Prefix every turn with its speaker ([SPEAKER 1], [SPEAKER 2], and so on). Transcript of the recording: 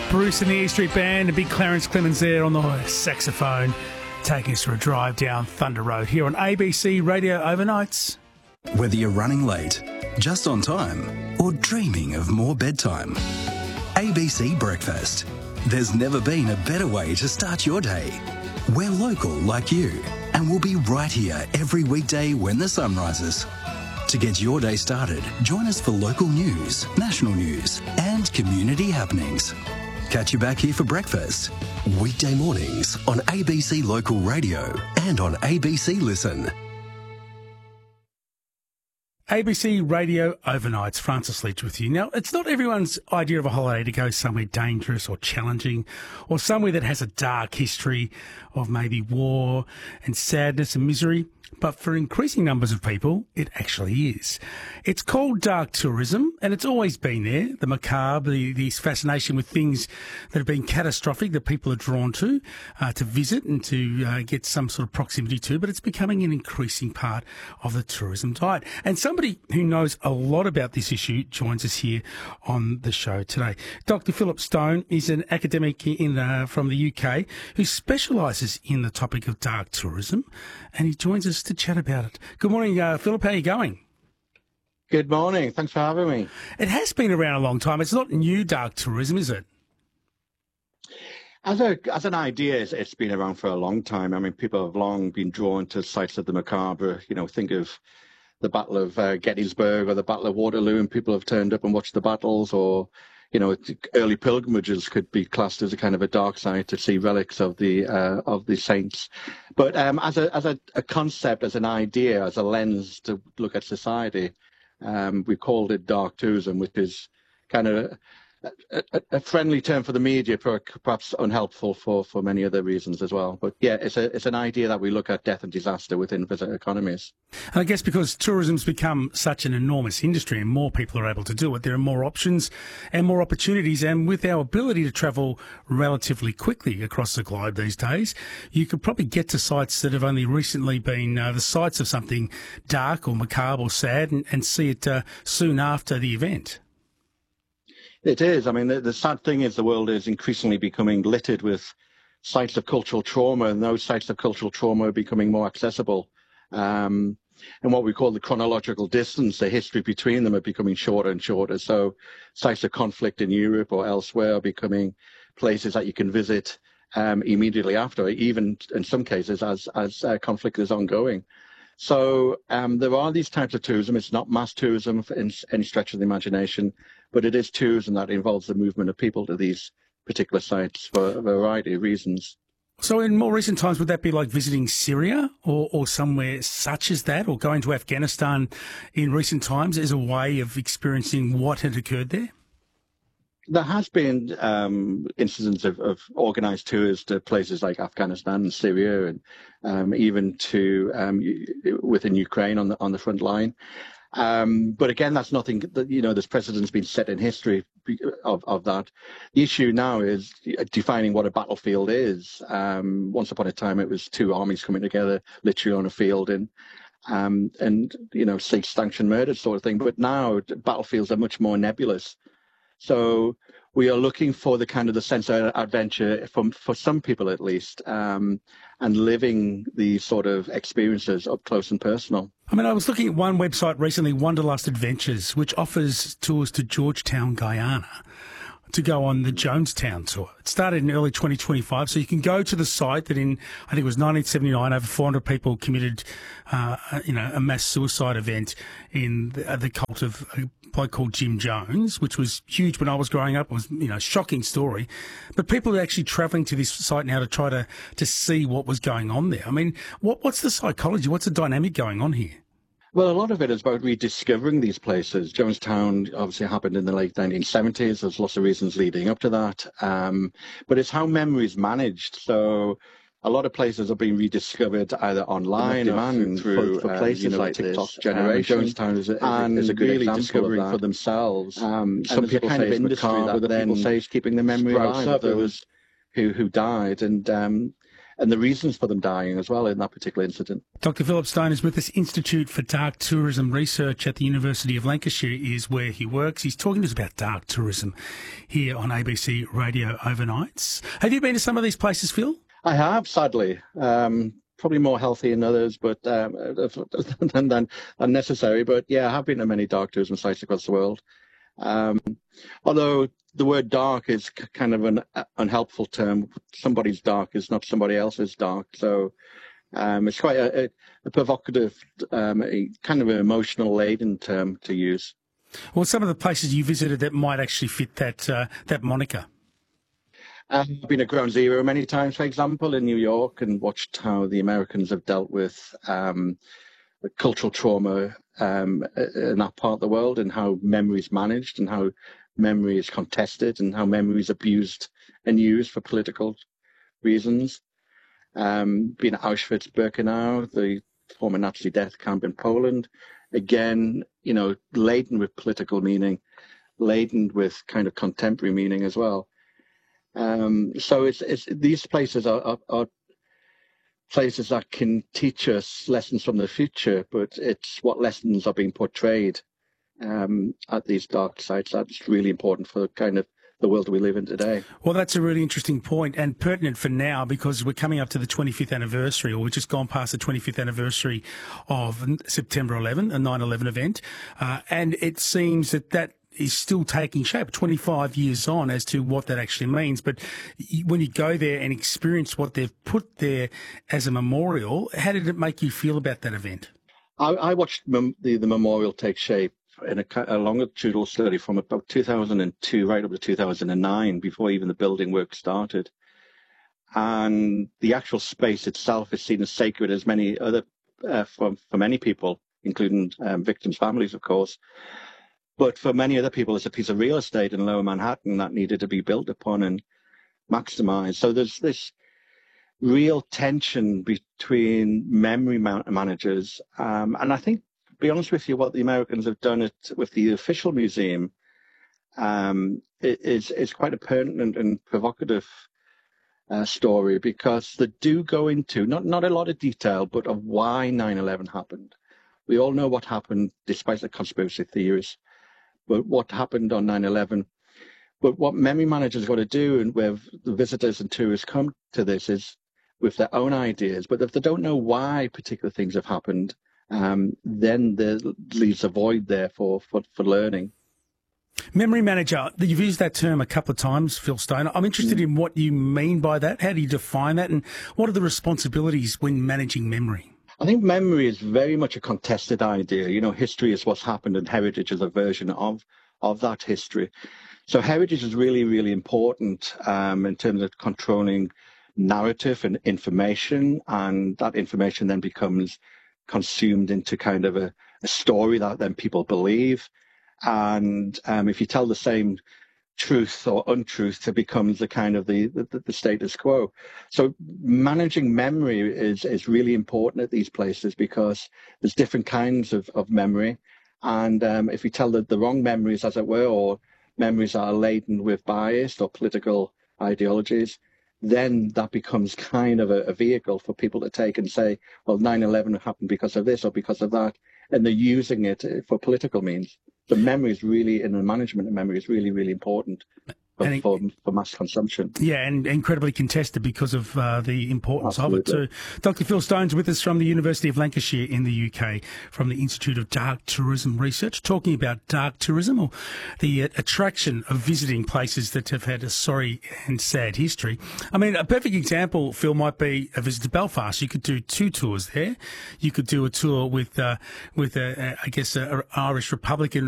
[SPEAKER 1] Bruce and the E Street Band and big Clarence Clemens there on the saxophone, taking us for a drive down Thunder Road here on ABC Radio Overnights.
[SPEAKER 2] Whether you're running late, just on time, or dreaming of more bedtime, ABC Breakfast. There's never been a better way to start your day. We're local like you, and we'll be right here every weekday when the sun rises. To get your day started, join us for local news, national news, and community happenings. Catch you back here for breakfast. Weekday mornings on ABC Local Radio and on ABC Listen.
[SPEAKER 1] ABC Radio Overnights, Francis Leach with you. Now, it's not everyone's idea of a holiday to go somewhere dangerous or challenging or somewhere that has a dark history of maybe war and sadness and misery. But for increasing numbers of people, it actually is. It's called dark tourism, and it's always been there. The macabre, the fascination with things that have been catastrophic that people are drawn to visit and to get some sort of proximity to. But it's becoming an increasing part of the tourism diet. And somebody who knows a lot about this issue joins us here on the show today. Dr. Philip Stone is an academic from the UK who specialises in the topic of dark tourism, and he joins us to chat about it. Good morning, Philip. How are you going?
[SPEAKER 3] Good morning. Thanks for having me.
[SPEAKER 1] It has been around a long time. It's not new dark tourism, is it?
[SPEAKER 3] As an idea, it's been around for a long time. I mean, people have long been drawn to sites of the macabre. You know, think of the Battle of Gettysburg or the Battle of Waterloo, and people have turned up and watched the battles, or early pilgrimages could be classed as a kind of a dark site to see relics of the saints. But as a concept, as an idea, as a lens to look at society, we called it dark tourism, which is kind of a friendly term for the media, perhaps unhelpful for many other reasons as well. But yeah, it's an idea that we look at death and disaster within visitor economies.
[SPEAKER 1] And I guess because tourism's become such an enormous industry and more people are able to do it, there are more options and more opportunities. And with our ability to travel relatively quickly across the globe these days, you could probably get to sites that have only recently been the sites of something dark or macabre or sad and see it soon after the event.
[SPEAKER 3] It is. I mean, the sad thing is the world is increasingly becoming littered with sites of cultural trauma, and those sites of cultural trauma are becoming more accessible. And what we call the chronological distance, the history between them, are becoming shorter and shorter. So sites of conflict in Europe or elsewhere are becoming places that you can visit immediately after, even in some cases as conflict is ongoing. So there are these types of tourism. It's not mass tourism in any stretch of the imagination, but it is tourism that involves the movement of people to these particular sites for a variety of reasons.
[SPEAKER 1] So in more recent times, would that be like visiting Syria or somewhere such as that, or going to Afghanistan in recent times as a way of experiencing what had occurred there?
[SPEAKER 3] There has been incidents of organised tours to places like Afghanistan and Syria, and even to within Ukraine on the front line. But again, that's nothing that, there's precedents been set in history of that. The issue now is defining what a battlefield is. Once upon a time, it was two armies coming together literally on a field and state-sanctioned murder sort of thing. But now battlefields are much more nebulous. So we are looking for the kind of the sense of adventure for some people at least, and living these sort of experiences up close and personal.
[SPEAKER 1] I mean, I was looking at one website recently, Wanderlust Adventures, which offers tours to Georgetown, Guyana, to go on the Jonestown tour. It started in early 2025, so you can go to the site that in, I think it was 1979, over 400 people committed, a mass suicide event in the cult of a bloke called Jim Jones, which was huge when I was growing up. It was, a shocking story. But people are actually travelling to this site now to try to see what was going on there. I mean, what's the psychology? What's the dynamic going on here?
[SPEAKER 3] Well, a lot of it is about rediscovering these places. Jonestown obviously happened in the late 1970s. There's lots of reasons leading up to that. But it's how memory is managed. So a lot of places are being rediscovered either online or through for places like TikTok generation. Jonestown is a good really discovering for themselves. Some people say it's macabre, other people say it's keeping the memory alive of those who died. And and the reasons for them dying as well in that particular incident.
[SPEAKER 1] Dr. Philip Stone is with us. Institute for Dark Tourism Research at the University of Lancashire is where he works. He's talking to us about dark tourism here on ABC Radio Overnights. Have you been to some of these places, Phil?
[SPEAKER 3] I have, sadly. Probably more healthy than others, but than unnecessary. But yeah, I have been to many dark tourism sites across the world. Although the word dark is kind of an unhelpful term. Somebody's dark is not somebody else's dark. So it's quite a provocative, a kind of an emotional laden term to use.
[SPEAKER 1] Well, some of the places you visited that might actually fit that moniker.
[SPEAKER 3] I've been at Ground Zero many times, for example, in New York, and watched how the Americans have dealt with cultural trauma in that part of the world, and how memory is managed, and how memory is contested, and how memory is abused and used for political reasons. Been at Auschwitz-Birkenau, the former Nazi death camp in Poland. Again, laden with political meaning, laden with kind of contemporary meaning as well. So it's these places are places that can teach us lessons from the future, but it's what lessons are being portrayed at these dark sites that's really important for kind of the world we live in today. Well,
[SPEAKER 1] that's a really interesting point and pertinent for now, because we're coming up to the 25th anniversary, or we've just gone past the 25th anniversary of September 11, a 9/11 event, and it seems that is still taking shape 25 years on as to what that actually means. But when you go there and experience what they've put there as a memorial, how did it make you feel about that event?
[SPEAKER 3] I watched the memorial take shape in a longitudinal study from about 2002 right up to 2009, before even the building work started. And the actual space itself is seen as sacred as many other, for many people, including victims' families, of course. But for many other people, it's a piece of real estate in Lower Manhattan that needed to be built upon and maximized. So there's this real tension between memory managers. And I think, to be honest with you, what the Americans have done with the official museum is quite a pertinent and provocative story, because they do go into, not a lot of detail, but of why 9/11 happened. We all know what happened, despite the conspiracy theories. But what happened on 9/11. But what memory managers got to do, and where the visitors and tourists come to this, is with their own ideas. But if they don't know why particular things have happened, then there leaves a void there for learning.
[SPEAKER 1] Memory manager, you've used that term a couple of times, Phil Stone. I'm interested in what you mean by that. How do you define that? And what are the responsibilities when managing memory?
[SPEAKER 3] I think memory is very much a contested idea. History is what's happened, and heritage is a version of that history. So heritage is really, really important in terms of controlling narrative and information, and that information then becomes consumed into kind of a story that then people believe. And if you tell the same truth or untruth, it becomes the kind of the status quo. So managing memory is really important at these places, because there's different kinds of memory. And if you tell the wrong memories, as it were, or memories that are laden with bias or political ideologies, then that becomes kind of a vehicle for people to take and say, well, 9/11 happened because of this or because of that. And they're using it for political means. The memory is really, in the management of memory, is really, really important for mass consumption.
[SPEAKER 1] Yeah, and incredibly contested because of the importance of it too. Dr. Phil Stone's with us from the University of Lancashire in the UK, from the Institute of Dark Tourism Research, talking about dark tourism, or the attraction of visiting places that have had a sorry and sad history. I mean, a perfect example, Phil, might be a visit to Belfast. You could do 2 tours there. You could do a tour with I guess, an Irish Republican